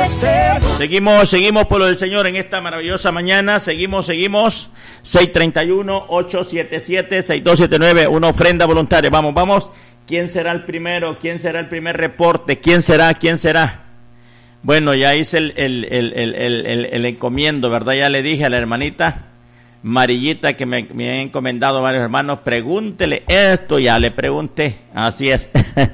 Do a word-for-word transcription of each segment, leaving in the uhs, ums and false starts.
ser. Seguimos, seguimos por lo del Señor en esta maravillosa mañana. Seguimos, seguimos. seis tres uno, ocho siete siete, seis dos siete nueve, una ofrenda voluntaria. Vamos, vamos. ¿Quién será el primero? ¿Quién será el primer reporte? ¿Quién será? ¿Quién será? Bueno, ya hice el, el, el, el, el, el, el encomiendo, ¿verdad? Ya le dije a la hermanita Marillita que me, me han encomendado varios hermanos, pregúntele esto, ya le pregunté. Así es.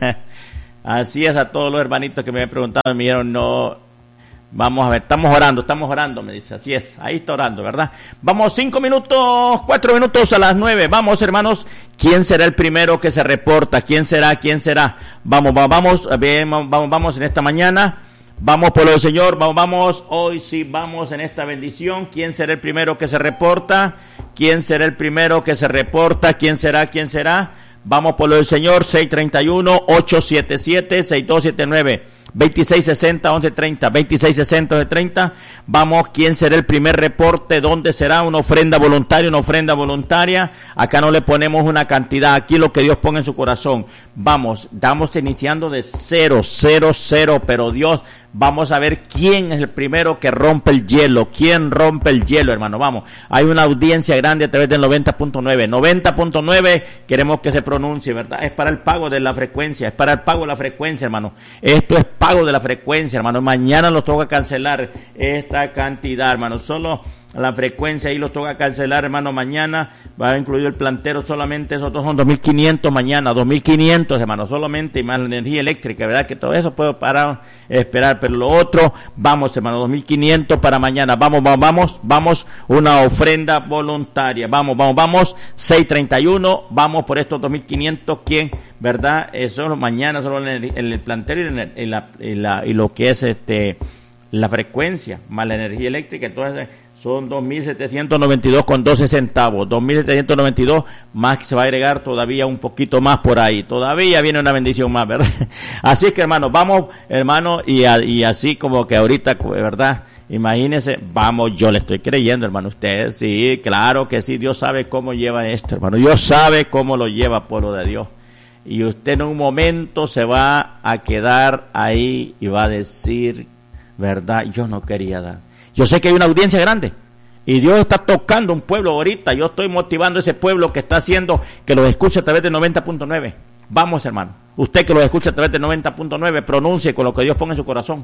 Así es, a todos los hermanitos que me han preguntado, me dijeron, no, vamos a ver, estamos orando, estamos orando, me dice, así es, ahí está orando, ¿verdad? Vamos, cinco minutos, cuatro minutos a las nueve, vamos hermanos, ¿quién será el primero que se reporta? ¿Quién será? ¿Quién será? Vamos, vamos, vamos, vamos, vamos en esta mañana. Vamos por el Señor, vamos, vamos, hoy sí vamos en esta bendición. ¿Quién será el primero que se reporta? ¿Quién será el primero que se reporta? ¿Quién será? ¿Quién será? Vamos por lo del Señor, seis tres uno, ocho siete siete, seis dos siete nueve, veintiséis sesenta, once treinta, veintiséis sesenta, once treinta. Vamos, ¿quién será el primer reporte? ¿Dónde será? Una ofrenda voluntaria, una ofrenda voluntaria. Acá no le ponemos una cantidad, aquí lo que Dios ponga en su corazón. Vamos, estamos iniciando de cero, cero, cero, pero Dios, vamos a ver quién es el primero que rompe el hielo. ¿Quién rompe el hielo, hermano? Vamos, hay una audiencia grande a través del noventa punto nueve. noventa punto nueve, queremos que se pronuncie, ¿verdad? Es para el pago de la frecuencia, es para el pago de la frecuencia, hermano. Esto es pago de la frecuencia, hermano. Mañana los toca cancelar esta cantidad, hermano. Solo la frecuencia ahí los toca cancelar, hermano. Mañana va a incluir el plantero solamente, esos otros son dos mil quinientos mañana, dos mil quinientos, hermano, solamente, y más la energía eléctrica, ¿verdad? Que todo eso puedo parar, esperar, pero lo otro, vamos, hermano, dos mil quinientos para mañana. Vamos, vamos, vamos, vamos, una ofrenda voluntaria. Vamos, vamos, vamos, seis treinta y uno, vamos por estos dos mil quinientos, ¿quién? ¿Verdad? Eso mañana solo el, el plantero y, la, y, la, y, la, y lo que es este la frecuencia, más la energía eléctrica, entonces son dos mil setecientos noventa y dos con doce centavos, dos mil setecientos noventa y dos, más que se va a agregar todavía un poquito más por ahí, todavía viene una bendición más, ¿verdad? Así que hermano, vamos hermano, y, a, y así como que ahorita, ¿verdad? Imagínense, vamos, yo le estoy creyendo, hermano, usted, sí, claro que sí, Dios sabe cómo lleva esto, hermano, Dios sabe cómo lo lleva, pueblo de Dios. Y usted en un momento se va a quedar ahí y va a decir, ¿verdad? Yo no quería dar. Yo sé que hay una audiencia grande y Dios está tocando un pueblo ahorita. Yo estoy motivando a ese pueblo que está haciendo que los escuche a través de noventa punto nueve. Vamos, hermano. Usted que los escucha a través de noventa punto nueve, pronuncie con lo que Dios ponga en su corazón.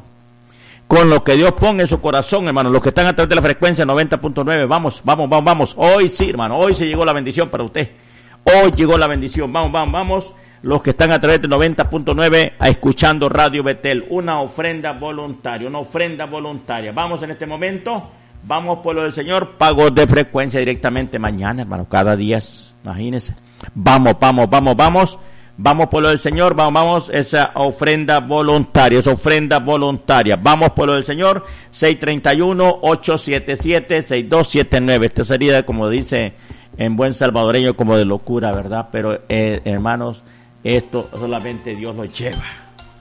Con lo que Dios ponga en su corazón, hermano. Los que están a través de la frecuencia noventa punto nueve. Vamos, vamos, vamos, vamos. Hoy sí, hermano. Hoy sí llegó la bendición para usted. Hoy llegó la bendición. Vamos, vamos, vamos. Los que están a través de noventa punto nueve a escuchando Radio Betel, una ofrenda voluntaria, una ofrenda voluntaria. Vamos en este momento, vamos por lo del Señor, pago de frecuencia directamente mañana, hermano, cada día, imagínense. Vamos, vamos, vamos, vamos, vamos por lo del Señor, vamos, vamos, esa ofrenda voluntaria, esa ofrenda voluntaria. Vamos por lo del Señor, seis tres uno, ocho siete siete, seis dos siete nueve. Esto sería, como dice en buen salvadoreño, como de locura, ¿verdad? Pero, eh, hermanos, esto solamente Dios lo lleva.